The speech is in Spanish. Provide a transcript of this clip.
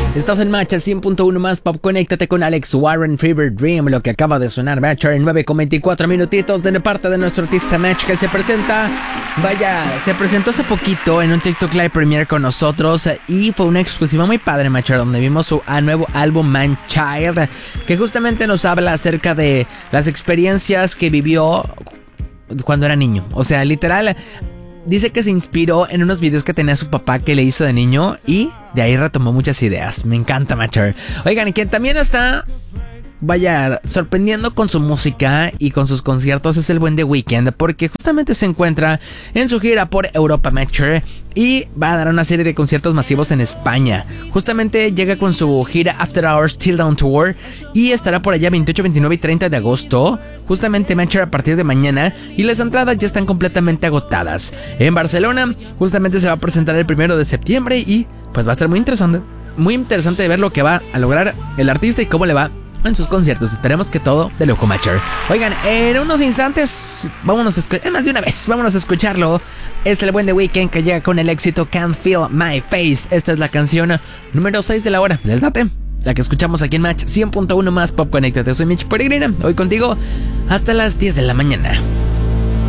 Estás en Match 100.1 más Pop. Conéctate con Alex Warren, Fever Dream. Lo que acaba de sonar, Match, en 9:24 minutitos de parte de nuestro artista Match, que se presenta. Se presentó hace poquito en un TikTok Live Premiere con nosotros. Y fue una exclusiva muy padre, Match, donde vimos su nuevo álbum Man Child, que justamente nos habla acerca de las experiencias que vivió cuando era niño. O sea, literal, dice que se inspiró en unos videos que tenía su papá que le hizo de niño y de ahí retomó muchas ideas. Me encanta, Matcher. Oigan, y quien también está sorprendiendo con su música y con sus conciertos es el buen The Weeknd, porque justamente se encuentra en su gira por Europa, Matcher, y va a dar una serie de conciertos masivos en España. Justamente llega con su gira After Hours Till Down Tour y estará por allá 28, 29 y 30 de agosto. Justamente, Matcher, a partir de mañana, y las entradas ya están completamente agotadas. En Barcelona, justamente se va a presentar el 1 de septiembre y pues va a estar muy interesante de ver lo que va a lograr el artista y cómo le va en sus conciertos. Esperemos que todo de loco, Matcher. Oigan, en unos instantes vámonos a escucharlo. Es el buen The Weeknd que llega con el éxito Can't Feel My Face. Esta es la canción número 6 de la hora. ¿Les late? La que escuchamos aquí en Match 100.1 más Pop. Conéctate, soy Mitch Peregrina, hoy contigo hasta las 10 de la mañana.